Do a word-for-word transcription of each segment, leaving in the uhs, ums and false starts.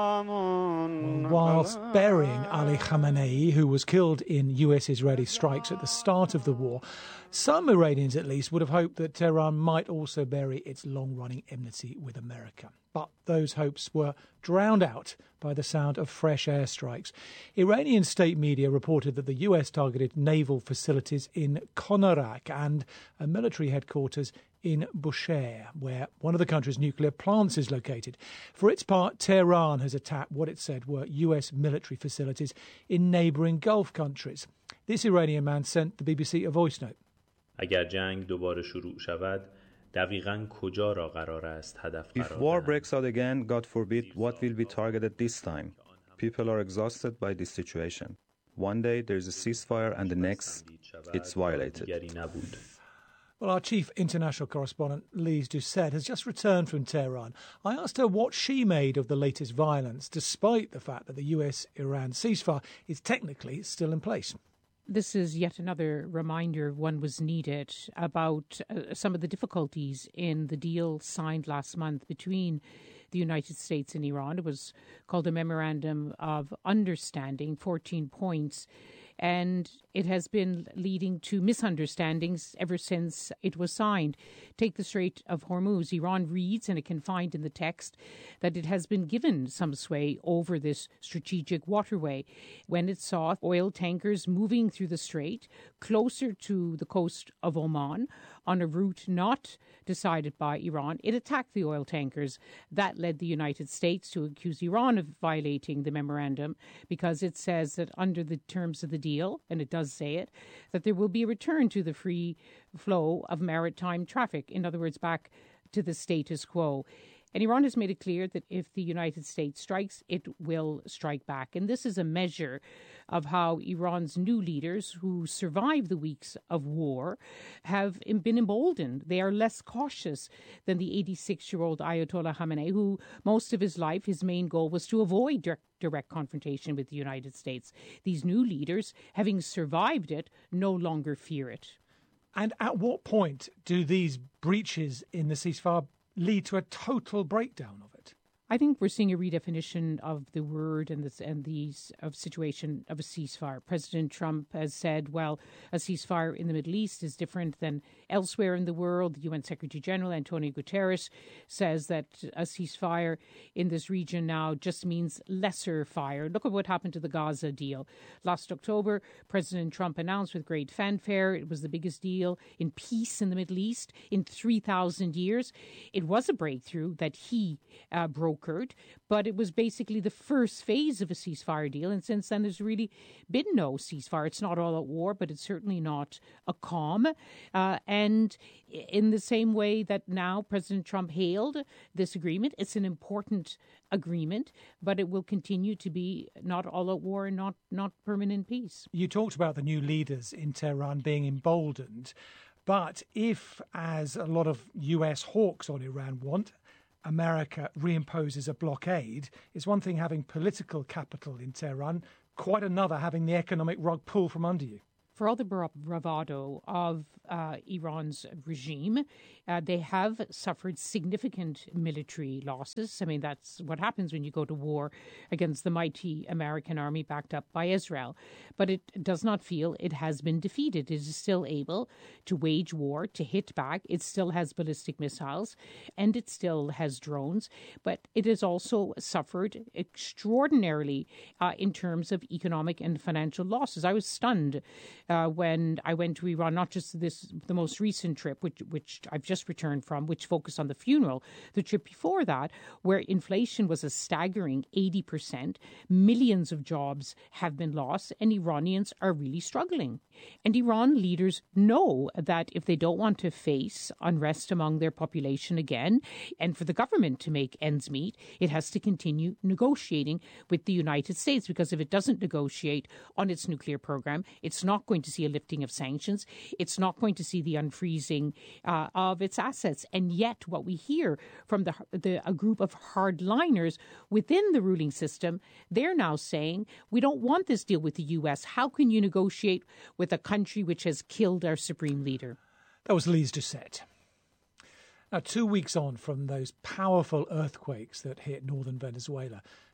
Whilst burying Ali Khamenei, who was killed in U S-Israeli strikes at the start of the war, some Iranians at least would have hoped that Tehran might also bury its long-running enmity with America. But those hopes were drowned out by the sound of fresh airstrikes. Iranian state media reported that the U S targeted naval facilities in Konarak and a military headquarters in Bushehr, where one of the country's nuclear plants is located. For its part, Tehran has attacked what it said were U S military facilities in neighbouring Gulf countries. This Iranian man sent the B B C a voice note. اگر جنگ دوباره شروع شود دقیقاً کجا را قرار است هدف قرار If war breaks out again, God forbid, what will be targeted this time? People are exhausted by this situation. One day there is a ceasefire and the next it's violated. Well, our chief international correspondent, Lise Doucet, has just returned from Tehran. I asked her what she made of the latest violence, despite the fact that the U S-Iran ceasefire is technically still in place. This is yet another reminder, one was needed, about uh, some of the difficulties in the deal signed last month between the United States and Iran. It was called a Memorandum of Understanding, fourteen points, and it has been leading to misunderstandings ever since it was signed. Take the Strait of Hormuz. Iran reads, and it can find in the text, that it has been given some sway over this strategic waterway when it saw oil tankers moving through the strait closer to the coast of Oman on a route not decided by Iran. It attacked the oil tankers. That led the United States to accuse Iran of violating the memorandum because it says that under the terms of the deal, and it does say it, that there will be a return to the free flow of maritime traffic. In other words, back to the status quo. And Iran has made it clear that if the United States strikes, it will strike back. And this is a measure of how Iran's new leaders, who survived the weeks of war, have been emboldened. They are less cautious than the eighty-six-year-old Ayatollah Khamenei, who most of his life, his main goal was to avoid direct, direct confrontation with the United States. These new leaders, having survived it, no longer fear it. And at what point do these breaches in the ceasefire lead to a total breakdown of it? I think we're seeing a redefinition of the word and this and these of situation of a ceasefire. President Trump has said, well, a ceasefire in the Middle East is different than elsewhere in the world. The U N Secretary General Antonio Guterres says that a ceasefire in this region now just means lesser fire. Look at what happened to the Gaza deal. Last October, President Trump announced with great fanfare it was the biggest deal in peace in the Middle East in three thousand years. It was a breakthrough that he uh, brokered, but it was basically the first phase of a ceasefire deal. And since then, there's really been no ceasefire. It's not all at war, but it's certainly not a calm. Uh, and in the same way that now President Trump hailed this agreement, it's an important agreement, but it will continue to be not all at war and not, not permanent peace. You talked about the new leaders in Tehran being emboldened. But if, as a lot of U S hawks on Iran want, America reimposes a blockade, it's one thing having political capital in Tehran, quite another having the economic rug pulled from under you. For all the bravado of uh, Iran's regime, uh, they have suffered significant military losses. I mean, that's what happens when you go to war against the mighty American army backed up by Israel. But it does not feel it has been defeated. It is still able to wage war, to hit back. It still has ballistic missiles, and it still has drones. But it has also suffered extraordinarily uh, in terms of economic and financial losses. I was stunned Uh, when I went to Iran, not just this, the most recent trip, which which I've just returned from, which focused on the funeral, the trip before that, where inflation was a staggering eighty percent, millions of jobs have been lost, and Iranians are really struggling. And Iran leaders know that if they don't want to face unrest among their population again, and for the government to make ends meet, it has to continue negotiating with the United States, because if it doesn't negotiate on its nuclear program, it's not going to see a lifting of sanctions. It's not going to see the unfreezing uh, of its assets. And yet what we hear from the, the a group of hardliners within the ruling system, they're now saying, we don't want this deal with the U S. How can you negotiate with a country which has killed our supreme leader? That was Lise Doucet. Now, two weeks on from those powerful earthquakes that hit northern Venezuela,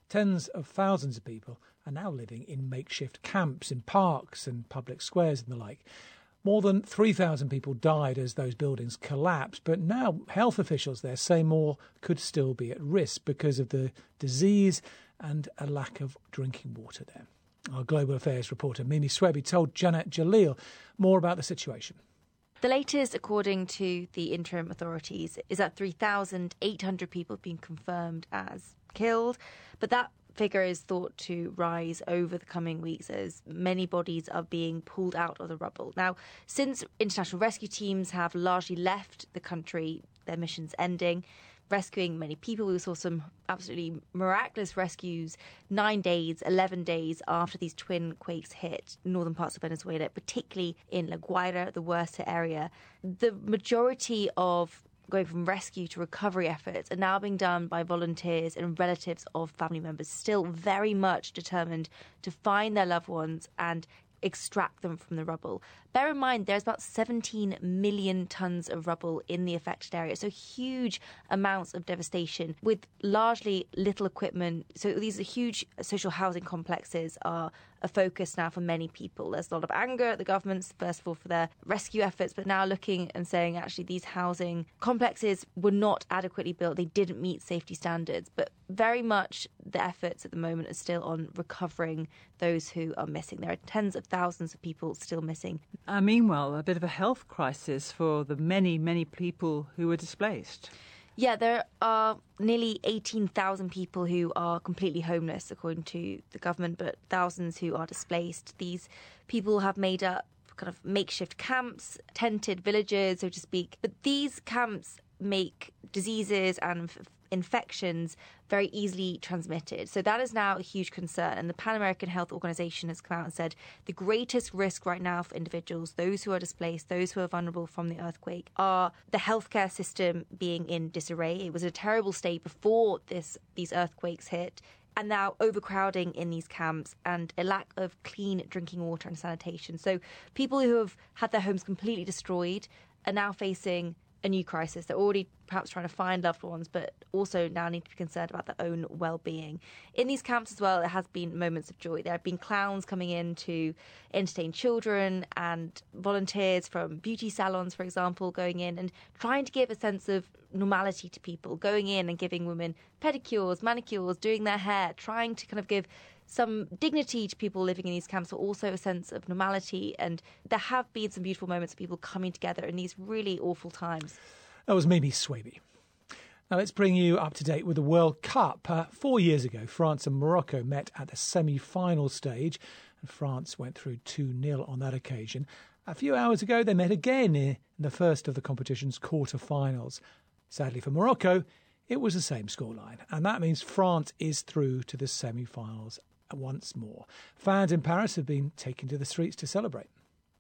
Tens of thousands of people are now living in makeshift camps in parks and public squares and the like. More than three thousand people died as those buildings collapsed, but now health officials there say more could still be at risk because of the disease and a lack of drinking water there. Our Global Affairs reporter Mimi Swebi told Janet Jalil more about the situation. The latest, according to the interim authorities, is that three thousand eight hundred people have been confirmed as killed, but that figure is thought to rise over the coming weeks as many bodies are being pulled out of the rubble. Now, since international rescue teams have largely left the country, their missions ending, rescuing many people, we saw some absolutely miraculous rescues nine days, eleven days after these twin quakes hit northern parts of Venezuela, particularly in La Guaira, the worst hit area. The majority of going from rescue to recovery efforts are now being done by volunteers and relatives of family members, still very much determined to find their loved ones and extract them from the rubble. Bear in mind, there's about seventeen million tonnes of rubble in the affected area, so huge amounts of devastation with largely little equipment. So these are huge social housing complexes are a focus now for many people. There's a lot of anger at the governments, first of all, for their rescue efforts, but now looking and saying actually these housing complexes were not adequately built. They didn't meet safety standards, but very much the efforts at the moment are still on recovering those who are missing. There are tens of thousands of people still missing. Uh, meanwhile, a bit of a health crisis for the many, many people who were displaced. Yeah, there are nearly eighteen thousand people who are completely homeless, according to the government, but thousands who are displaced. These people have made up kind of makeshift camps, tented villages, so to speak. But these camps make diseases and f- infections very easily transmitted. So that is now a huge concern. And the Pan American Health Organization has come out and said the greatest risk right now for individuals, those who are displaced, those who are vulnerable from the earthquake, are the healthcare system being in disarray. It was a terrible state before this these earthquakes hit. And now overcrowding in these camps and a lack of clean drinking water and sanitation. So people who have had their homes completely destroyed are now facing a new crisis. They're already perhaps trying to find loved ones, but also now need to be concerned about their own well-being. In these camps as well, there has been moments of joy. There have been clowns coming in to entertain children and volunteers from beauty salons, for example, going in and trying to give a sense of normality to people, going in and giving women pedicures, manicures, doing their hair, trying to kind of give some dignity to people living in these camps, but also a sense of normality. And there have been some beautiful moments of people coming together in these really awful times. That was Mimi Swaby. Now let's bring you up to date with the World Cup. Uh, four years ago, France and Morocco met at the semi-final stage, and France went through two nil on that occasion. A few hours ago, they met again in the first of the competition's quarter-finals. Sadly for Morocco, it was the same scoreline, and that means France is through to the semi-finals once more. Fans in Paris have been taken to the streets to celebrate.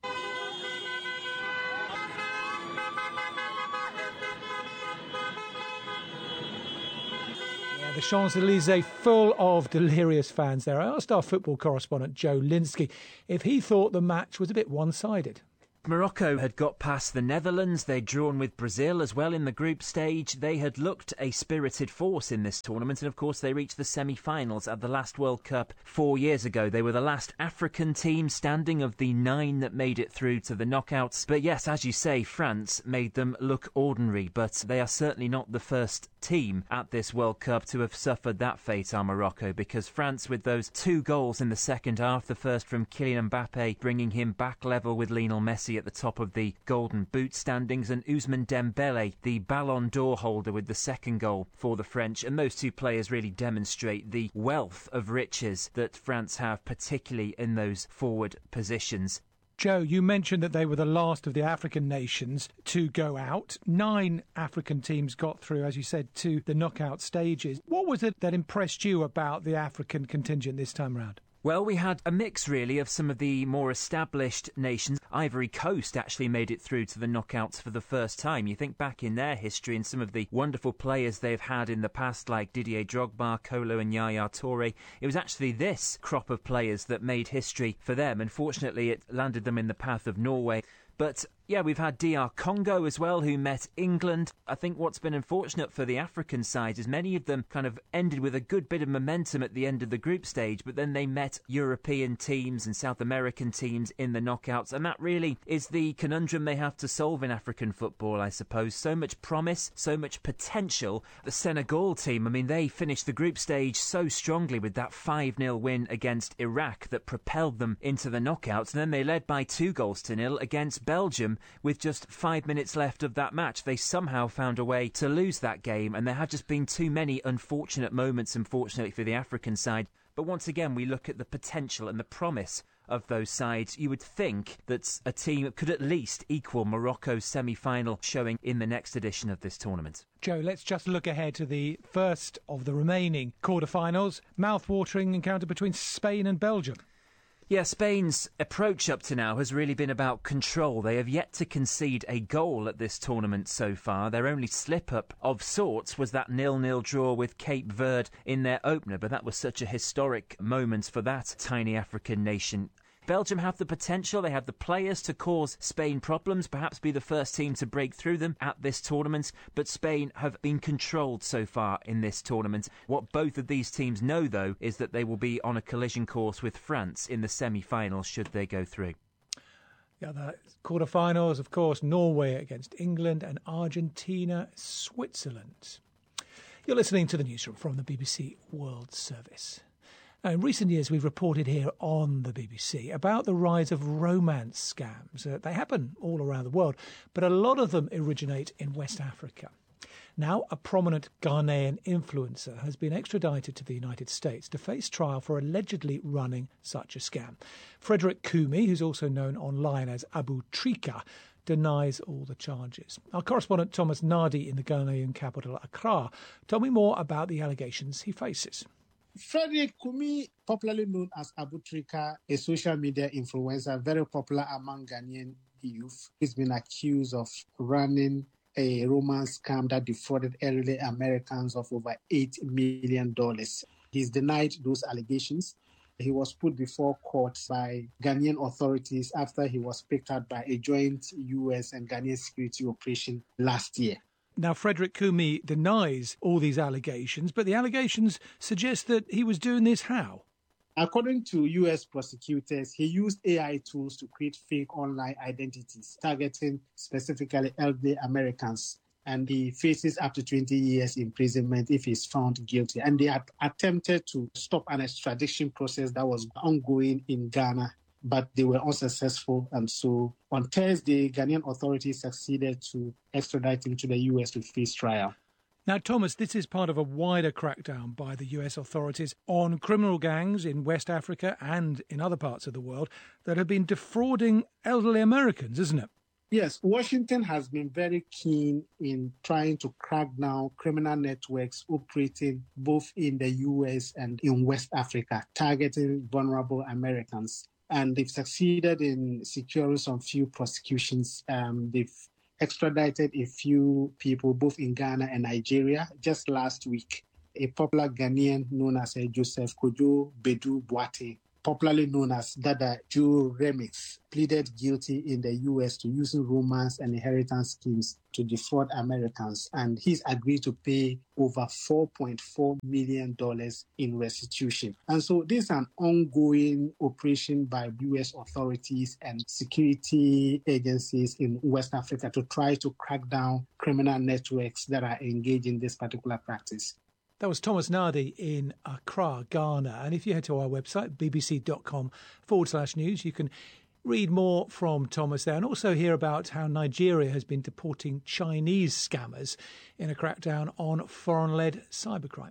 Yeah, the Champs-Elysees full of delirious fans there. I asked our football correspondent Joe Linsky if he thought the match was a bit one-sided. Morocco had got past the Netherlands. They'd drawn with Brazil as well in the group stage. They had looked a spirited force in this tournament, and of course they reached the semi-finals at the last World Cup four years ago. They were the last African team standing of the nine that made it through to the knockouts. But yes, as you say, France made them look ordinary, but they are certainly not the first team at this World Cup to have suffered that fate, are Morocco, because France, with those two goals in the second half, the first from Kylian Mbappe, bringing him back level with Lionel Messi at the top of the Golden Boot standings, and Ousmane Dembele, the Ballon d'Or holder, with the second goal for the French. And those two players really demonstrate the wealth of riches that France have, particularly in those forward positions. Joe, you mentioned that they were the last of the African nations to go out. Nine African teams got through, as you said, to the knockout stages. What was it that impressed you about the African contingent this time round? Well, we had a mix, really, of some of the more established nations. Ivory Coast actually made it through to the knockouts for the first time. You think back in their history and some of the wonderful players they've had in the past, like Didier Drogba, Kolo and Yaya Toure. It was actually this crop of players that made history for them. Unfortunately, it landed them in the path of Norway. But Yeah, we've had D R Congo as well, who met England. I think what's been unfortunate for the African side is many of them kind of ended with a good bit of momentum at the end of the group stage, but then they met European teams and South American teams in the knockouts, and that really is the conundrum they have to solve in African football, I suppose. So much promise, so much potential. The Senegal team, I mean, they finished the group stage so strongly with that five nil win against Iraq that propelled them into the knockouts, and then they led by two goals to nil against Belgium with just five minutes left of that match. They somehow found a way to lose that game, and there had just been too many unfortunate moments, unfortunately, for the African side. But once again, we look at the potential and the promise of those sides. You would think that a team could at least equal Morocco's semi-final showing in the next edition of this tournament. Joe, let's just look ahead to the first of the remaining quarter-finals. Mouth-watering encounter between Spain and Belgium. Yeah, Spain's approach up to now has really been about control. They have yet to concede a goal at this tournament so far. Their only slip-up of sorts was that nil-nil draw with Cape Verde in their opener, but that was such a historic moment for that tiny African nation. Belgium have the potential, they have the players to cause Spain problems, perhaps be the first team to break through them at this tournament, but Spain have been controlled so far in this tournament. What both of these teams know, though, is that they will be on a collision course with France in the semi-finals should they go through. The other quarter-finals, of course, Norway against England and Argentina, Switzerland. You're listening to the newsroom from the B B C World Service. Now, in recent years, we've reported here on the B B C about the rise of romance scams. Uh, they happen all around the world, but a lot of them originate in West Africa. Now, a prominent Ghanaian influencer has been extradited to the United States to face trial for allegedly running such a scam. Frederick Kumi, who's also known online as Abu Trika, denies all the charges. Our correspondent Thomas Nadi in the Ghanaian capital, Accra, told me more about the allegations he faces. Frederick Kumi, popularly known as Abu Trika, a social media influencer very popular among Ghanaian youth, has been accused of running a romance scam that defrauded elderly Americans of over eight million dollars. He's denied those allegations. He was put before court by Ghanaian authorities after he was picked up by a joint U S and Ghanaian security operation last year. Now, Frederick Kumi denies all these allegations, but the allegations suggest that he was doing this how? According to U S prosecutors, he used A I tools to create fake online identities, targeting specifically elderly Americans. And he faces up to twenty years imprisonment if he's found guilty. And they had attempted to stop an extradition process that was ongoing in Ghana, but they were unsuccessful. And so on Thursday, Ghanaian authorities succeeded to extradite him to the U S to face trial. Now, Thomas, this is part of a wider crackdown by the U S authorities on criminal gangs in West Africa and in other parts of the world that have been defrauding elderly Americans, isn't it? Yes, Washington has been very keen in trying to crack down criminal networks operating both in the U S and in West Africa, targeting vulnerable Americans. And they've succeeded in securing some few prosecutions. Um, they've extradited a few people both in Ghana and Nigeria. Just last week, a popular Ghanaian known as uh, Joseph Kojo Bedu Boate, popularly known as Dada Joe Remix, pleaded guilty in the U S to using romance and inheritance schemes to defraud Americans. And he's agreed to pay over four point four million dollars in restitution. And so this is an ongoing operation by U S authorities and security agencies in West Africa to try to crack down criminal networks that are engaged in this particular practice. That was Thomas Nadi in Accra, Ghana. And if you head to our website, bbc.com forward slash news, you can read more from Thomas there and also hear about how Nigeria has been deporting Chinese scammers in a crackdown on foreign-led cybercrime.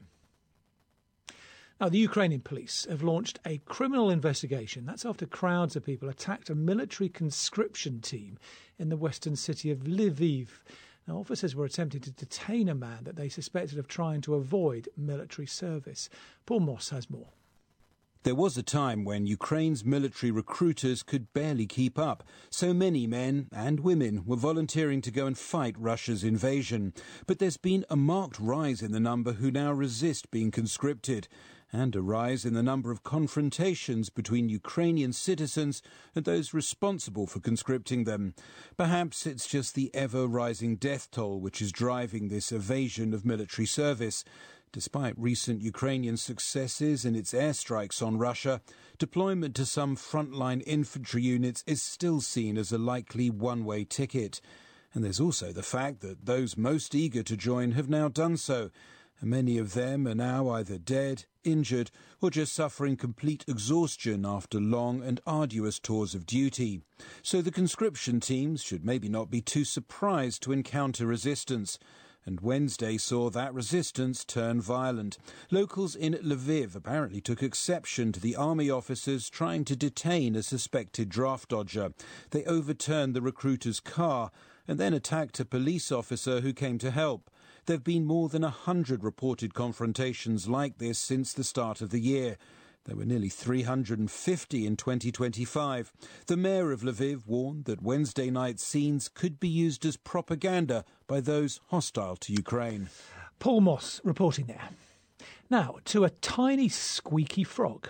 Now, the Ukrainian police have launched a criminal investigation. That's after crowds of people attacked a military conscription team in the western city of Lviv. Now, officers were attempting to detain a man that they suspected of trying to avoid military service. Paul Moss has more. There was a time when Ukraine's military recruiters could barely keep up. So many men and women were volunteering to go and fight Russia's invasion. But there's been a marked rise in the number who now resist being conscripted. and a rise in the number of confrontations between Ukrainian citizens and those responsible for conscripting them. Perhaps it's just the ever-rising death toll which is driving this evasion of military service. Despite recent Ukrainian successes in its airstrikes on Russia, deployment to some frontline infantry units is still seen as a likely one-way ticket. And there's also the fact that those most eager to join have now done so, and many of them are now either dead, injured, or just suffering complete exhaustion after long and arduous tours of duty. So the conscription teams should maybe not be too surprised to encounter resistance. And Wednesday saw that resistance turn violent. Locals in Lviv apparently took exception to the army officers trying to detain a suspected draft dodger. They overturned the recruiter's car and then attacked a police officer who came to help. There have been more than a hundred reported confrontations like this since the start of the year. There were nearly three hundred fifty in twenty twenty-five. The mayor of Lviv warned that Wednesday night scenes could be used as propaganda by those hostile to Ukraine. Paul Moss reporting there. Now to a tiny squeaky frog.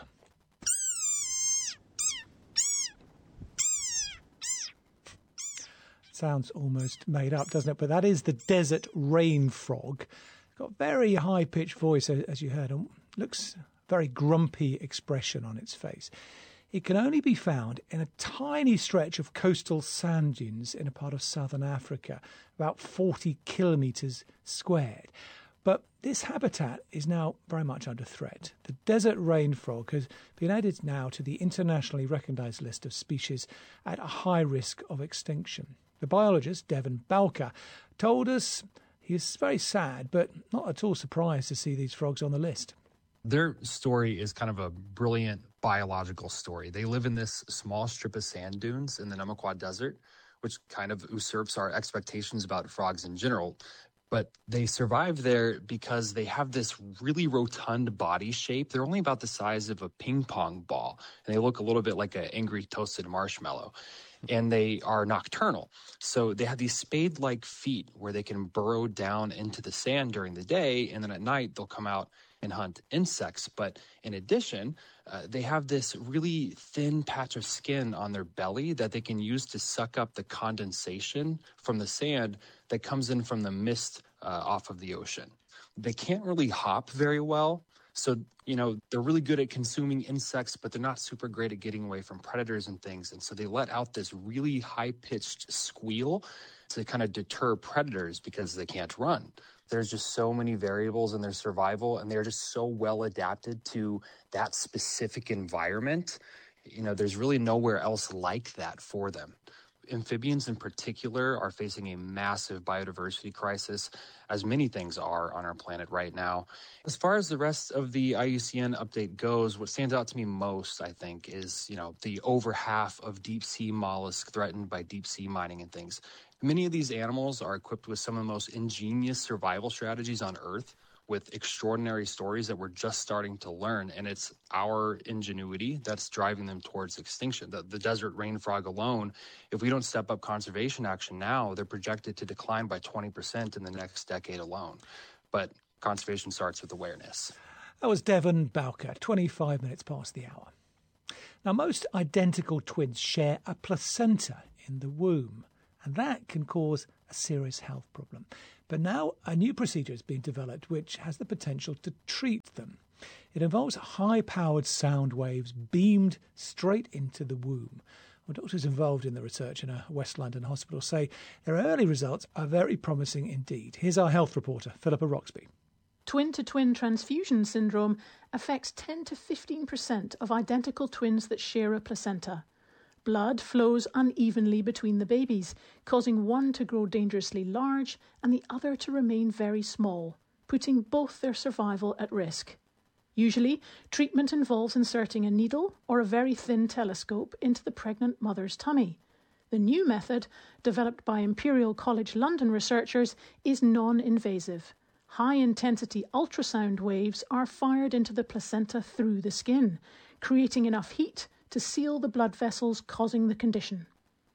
Sounds almost made up, doesn't it? But that is the desert rain frog. Got a very high-pitched voice, as you heard, and looks very grumpy expression on its face. It can only be found in a tiny stretch of coastal sand dunes in a part of southern Africa, about forty kilometres squared. But this habitat is now very much under threat. The desert rain frog has been added now to the internationally recognised list of species at a high risk of extinction. The biologist, Devon Balker, told us he is very sad, but not at all surprised to see these frogs on the list. Their story is kind of a brilliant biological story. They live in this small strip of sand dunes in the Namaqua Desert, which kind of usurps our expectations about frogs in general. But they survive there because they have this really rotund body shape. They're only about the size of a ping pong ball, and they look a little bit like an angry toasted marshmallow. And they are nocturnal. So they have these spade-like feet where they can burrow down into the sand during the day, and then at night they'll come out and hunt insects. But in addition, uh, they have this really thin patch of skin on their belly that they can use to suck up the condensation from the sand that comes in from the mist uh, off of the ocean. They can't really hop very well. So, you know, they're really good at consuming insects, but they're not super great at getting away from predators and things. And so they let out this really high-pitched squeal to kind of deter predators because they can't run. There's just so many variables in their survival, and they're just so well adapted to that specific environment. You know, there's really nowhere else like that for them. Amphibians in particular are facing a massive biodiversity crisis, as many things are on our planet right now. As far as the rest of the I U C N update goes, what stands out to me most, I think, is, you know, the over half of deep sea mollusks threatened by deep sea mining and things. Many of these animals are equipped with some of the most ingenious survival strategies on Earth, with extraordinary stories that we're just starting to learn, and it's our ingenuity that's driving them towards extinction. The, the desert rain frog alone, if we don't step up conservation action now, they're projected to decline by twenty percent in the next decade alone. But conservation starts with awareness. That was Devon Balker, twenty-five minutes past the hour. Now, most identical twins share a placenta in the womb, and that can cause a serious health problem. But now a new procedure is being developed which has the potential to treat them. It involves high-powered sound waves beamed straight into the womb. Well, doctors involved in the research in a West London hospital say their early results are very promising indeed. Here's our health reporter, Philippa Roxby. Twin-to-twin transfusion syndrome affects ten to fifteen percent of identical twins that share a placenta. Blood flows unevenly between the babies, causing one to grow dangerously large and the other to remain very small, putting both their survival at risk. Usually, treatment involves inserting a needle or a very thin telescope into the pregnant mother's tummy. The new method, developed by Imperial College London researchers, is non-invasive. High-intensity ultrasound waves are fired into the placenta through the skin, creating enough heat to seal the blood vessels causing the condition.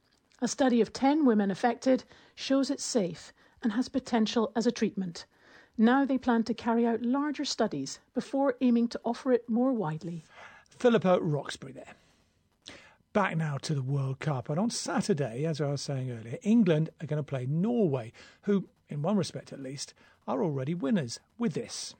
A study of ten women affected shows it's safe and has potential as a treatment. Now they plan to carry out larger studies before aiming to offer it more widely. Philippa Roxbury there. Back now to the World Cup. And on Saturday, as I was saying earlier, England are going to play Norway, who, in one respect at least, are already winners with this.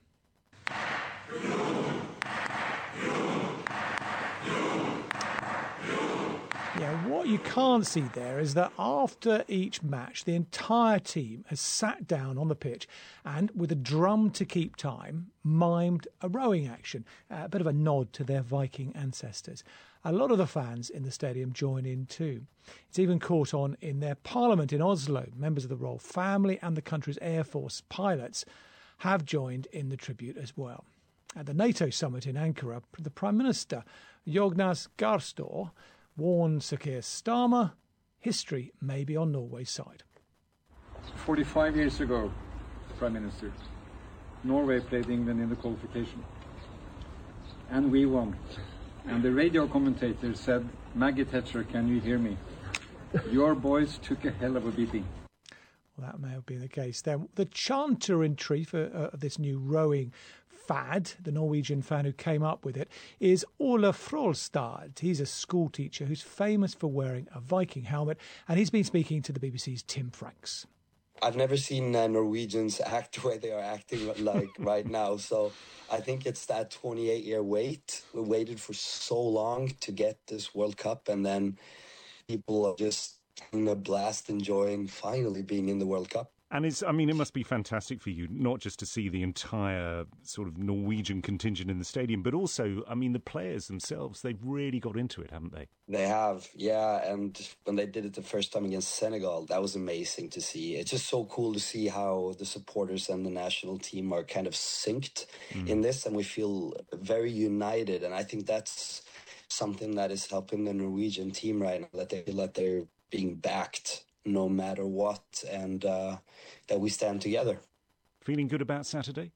Yeah, what you can't see there is that after each match, the entire team has sat down on the pitch and, with a drum to keep time, mimed a rowing action, a bit of a nod to their Viking ancestors. A lot of the fans in the stadium join in too. It's even caught on in their parliament in Oslo. Members of the royal family and the country's Air Force pilots have joined in the tribute as well. At the NATO summit in Ankara, the Prime Minister, Jonas Gahr Støre, warned Sir Keir Starmer history may be on Norway's side. forty-five years ago, Prime Minister, Norway played England in the qualification. And we won. And the radio commentator said, "Maggie Thatcher, can you hear me? Your boys took a hell of a beating." Well, that may have been the case then. The chanter in chief of uh, this new rowing fad, the Norwegian fan who came up with it, is Ola Frolstad. He's a school teacher who's famous for wearing a Viking helmet, and he's been speaking to the B B C's Tim Franks. I've never seen uh, Norwegians act the way they are acting like right now. So I think it's that twenty-eight year wait. We waited for so long to get this World Cup, and then people are just having a blast enjoying finally being in the World Cup. And it's, I mean, it must be fantastic for you, not just to see the entire sort of Norwegian contingent in the stadium, but also, I mean, the players themselves, they've really got into it, haven't they? They have, yeah. And when they did it the first time against Senegal, that was amazing to see. It's just so cool to see how the supporters and the national team are kind of synced mm. in this, and we feel very united. And I think that's something that is helping the Norwegian team right now, that they feel that they're being backed no matter what, and uh, that we stand together. Feeling good about Saturday?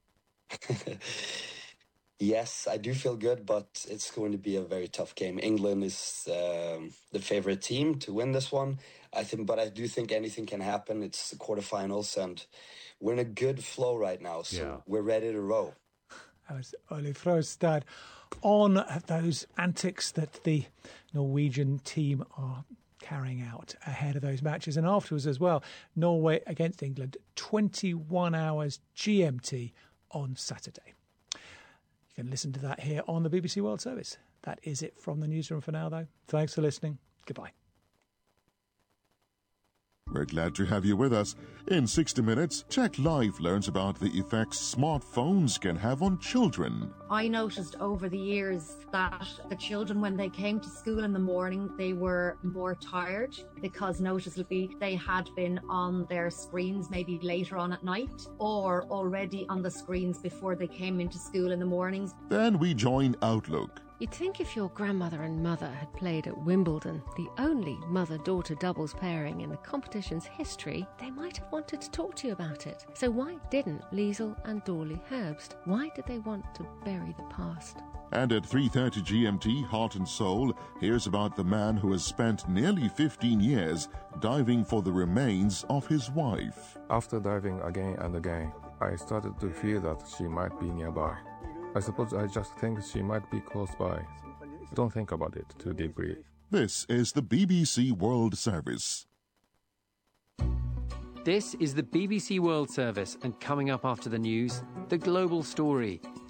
Yes, I do feel good, but it's going to be a very tough game. England is um, the favorite team to win this one, I think, but I do think anything can happen. It's the quarterfinals, and we're in a good flow right now, so yeah. we're ready to row. That was Ole Frostad on those antics that the Norwegian team are carrying out ahead of those matches, and afterwards as well. Norway against England, twenty-one hours G M T on Saturday. You can listen to that here on the B B C World Service. That is it from the newsroom for now, though. Thanks for listening. Goodbye. We're glad to have you with us. In sixty minutes, Check Live learns about the effects smartphones can have on children. I noticed over the years that the children, when they came to school in the morning, they were more tired because noticeably they had been on their screens maybe later on at night or already on the screens before they came into school in the mornings. Then we join Outlook. You'd think if your grandmother and mother had played at Wimbledon, the only mother-daughter doubles pairing in the competition's history, they might have wanted to talk to you about it. So why didn't Liesl and Dorley Herbst? Why did they want to bury the past? And at three thirty G M T, Heart and Soul, here's about the man who has spent nearly fifteen years diving for the remains of his wife. After diving again and again, I started to feel that she might be nearby. I suppose I just think she might be close by. Don't think about it too deeply. This is the B B C World Service. This is the B B C World Service, and coming up after the news, the global story.